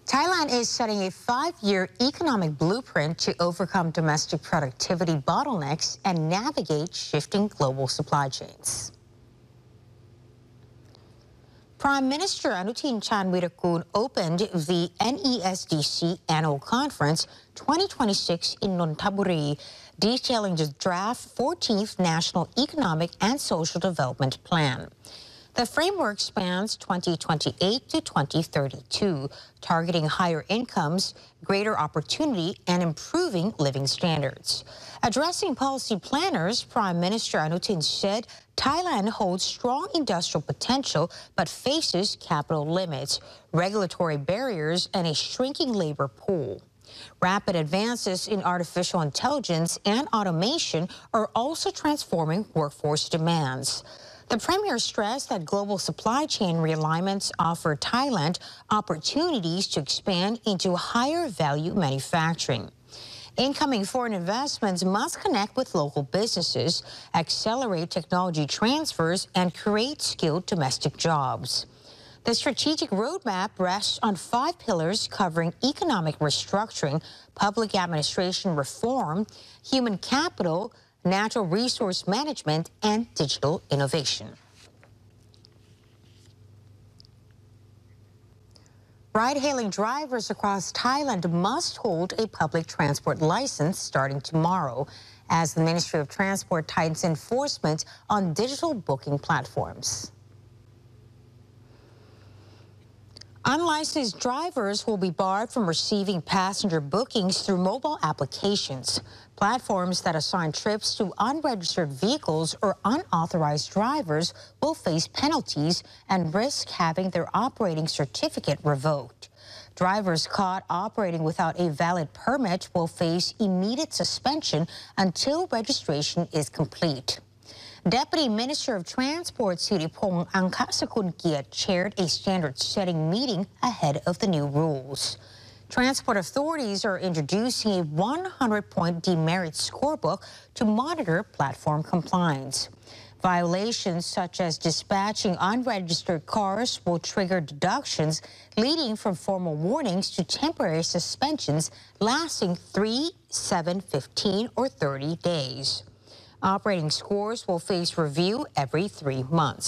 Thailand is setting a 5-year economic blueprint to overcome domestic productivity bottlenecks and navigate shifting global supply chains. Prime Minister Anutin Charnvirakul opened the NESDC Annual Conference 2026 in Nonthaburi, detailing the draft 14th National Economic and Social Development Plan. The framework spans 2028 to 2032, targeting higher incomes, greater opportunity, and improving living standards. Addressing policy planners, Prime Minister Anutin said Thailand holds strong industrial potential but faces capital limits, regulatory barriers, and a shrinking labor pool. Rapid advances in artificial intelligence and automation are also transforming workforce demands. The premier stressed that global supply chain realignments offer Thailand opportunities to expand into higher value manufacturing. Incoming foreign investments must connect with local businesses, accelerate technology transfers, and create skilled domestic jobs. The strategic roadmap rests on 5 pillars covering economic restructuring, public administration reform, human capital, natural resource management, and digital innovation. Ride-hailing drivers across Thailand must hold a public transport license starting tomorrow, as the Ministry of Transport tightens enforcement on digital booking platforms. Unlicensed drivers will be barred from receiving passenger bookings through mobile applications. Platforms that assign trips to unregistered vehicles or unauthorized drivers will face penalties and risk having their operating certificate revoked. Drivers caught operating without a valid permit will face immediate suspension until registration is complete. Deputy Minister of Transport Siripong Angkasakul-Kiat chaired a standard-setting meeting ahead of the new rules. Transport authorities are introducing a 100-point demerit scorebook to monitor platform compliance. Violations such as dispatching unregistered cars will trigger deductions, leading from formal warnings to temporary suspensions lasting 3, 7, 15, or 30 days. Operating scores will face review every 3 months.